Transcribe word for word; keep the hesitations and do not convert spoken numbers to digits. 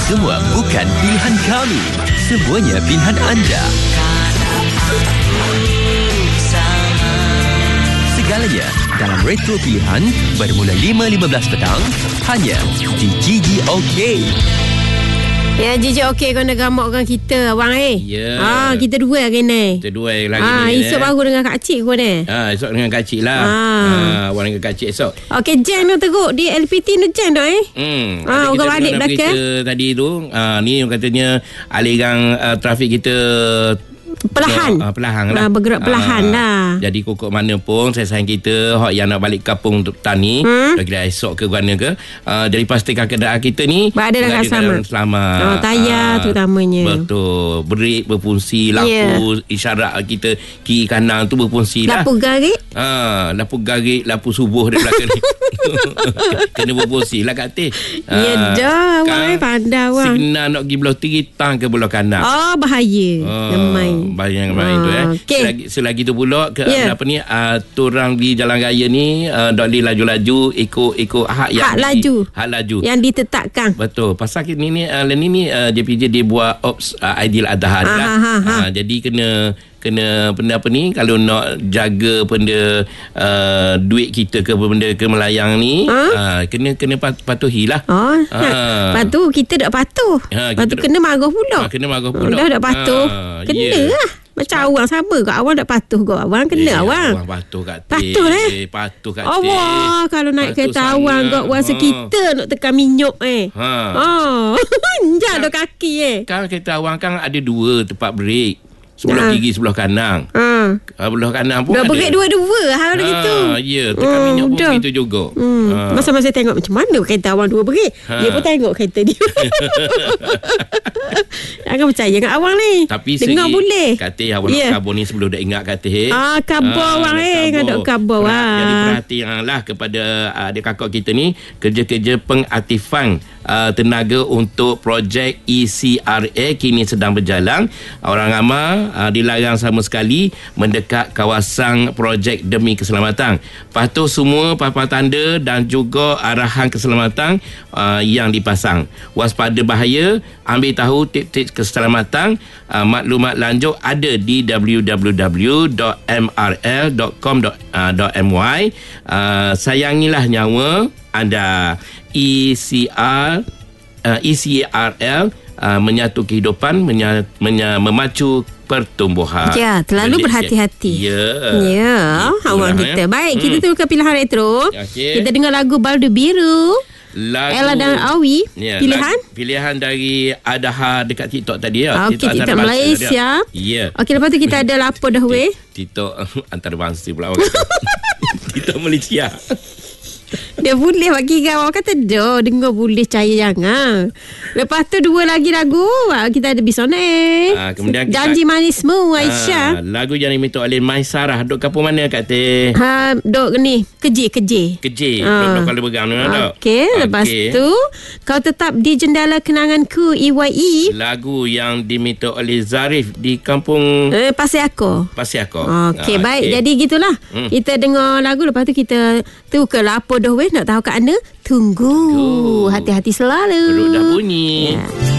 Semua bukan pilihan kami, semuanya pilihan anda. Segalanya dalam Retro Pilihan bermula lima lima belas petang hanya di G G OK. Ya, G G OK kau nak gamak orang kita, abang eh. Ya. Ah, kita dua hari ni. Kita dua hari lagi ah, ni. Esok eh. baru dengan Kak Cik kau ni. Ah, esok dengan Kak Cik lah. Ah. Ah, orang dengan Kak Cik esok. Okey, jam tu teruk di L P T tu jam tu eh. Hmm. Ah, orang balik belakang. Tadi tu, ah, ni yang katanya aliran uh, trafik kita Perlahan uh, Perlahan lah uh, bergerak perlahan uh, lah. Jadi kokok mana pun sayang kita hok yang nak balik kampung untuk tani hmm? Kira esok ke mana ke uh, jadi pastikan keadaan kita ni berada dalam selamat, selamat. Oh, tayar uh, terutamanya. Betul. Break berfungsi, lampu yeah. isyarat kita kiri kanan tu berfungsi lah. Lampu garik uh, Lampu garik, lampu subuh di belakang ni kena berfungsi lah Kak Teh. uh, Ya dah awak pandai awak. Signal nak pergi belah kiri tang ke belah kanan. Oh bahaya uh, Lemai Banyak main ah, tu eh. Okay. Selagi, selagi tu pula ke yeah. apa ni uh, turang di jalan raya ni uh, dok li laju-laju ikut ikut hak yang hak di, laju. Hak laju yang ditetapkan. Betul. Pasal ni ni uh, ni ni uh, J P J dia buat ops uh, Aidil Adha ni lah. Ha, ha. Uh, jadi kena kena benda apa ni kalau nak jaga benda uh, duit kita ke benda ke melayang ni ha? uh, kena kena patuhilah. Oh, uh. patuh kita tak patuh. Ha, Lepas tu kena marah pula. Ha, kena marah pula. Dah tak patuh. Ha, kena yeah. lah. Macam awang sama kat awang tak patuh kat awang kena eh, awang. Awang patuh kat Teh. Patuh eh. Patuh kat Teh. Allah kalau naik kereta awang kat wasa ha. kita nak tekan minyak eh. Ha. Oh. Injak dah kaki eh. Kan kereta awang kan ada dua tempat break. Sebelah ha. kiri, sebelah kanan. Ha. Sebelah kanan pun dah ada. Dah break dua-dua hal ha. gitu. Ya, tekan oh, minyak pun dah. Begitu juga. Hmm. Ha. Masa-masa tengok macam mana kereta awang dua break. Ha. Dia pun tengok kereta dia. Jangan percaya dengan awang ni. Tapi dengar segi, boleh. Kata awang yeah. nak kabur ni sebelum dah ingat kata eh. Ah, kabur ah, awang eh. Ngaduk kabur lah. Jadi perhatianlah kepada uh, adik kakak kita ni. Kerja-kerja pengaktifan uh, tenaga untuk projek E C R A kini sedang berjalan. Orang ramai uh, dilarang sama sekali mendekat kawasan projek demi keselamatan. Patuh semua papan tanda dan juga arahan keselamatan uh, yang dipasang. Waspada bahaya, ambil tahu tips-tips keselamatan. Uh, maklumat lanjut ada di w w w dot m r l dot com dot m y. Uh, sayangilah nyawa anda. E C R uh, E C R L uh, menyatu kehidupan, menya, menya, memacu pertumbuhan. Ya, terlalu berhati-hati. Ya. Ya, awak kita. Baik, hmm. kita tu ke pilihan retro. Okay. Kita dengar lagu Baldu Biru. Lagu Ella dan Awi ya, pilihan lagu, pilihan dari Adha dekat TikTok tadi ya. Okey, TikTok, TikTok Malaysia. Ya. Okey, lepas tu kita ada Lapor dah weh. TikTok antarabangsa pula. TikTok Malaysia. Dia boleh bagi kawan kata dah dengar boleh caya jangan. Lepas tu dua lagi lagu kita ada Bisone. Ha, kemudian Janji kita, Manismu Aisyah. Ha, lagu yang diminta oleh Maisarah. Duk kampung mana Kak Teh? Ha, duk ni Keje Keje. Keje. Ha. Duk kalau bergang ni ada. Okey, lepas okay. tu Kau Tetap di Jendela Kenanganku E Y E. Lagu yang diminta oleh Zarif di kampung eh, Pasir Akor. Pasir Akor. Okey, ha, baik. Okay. Jadi gitulah. Hmm. Kita dengar lagu lepas tu kita tu ke Lapor dah weh nak tahu kat anda. Tunggu. Tunggu. Hati-hati selalu. Perut dah bunyi. Yeah.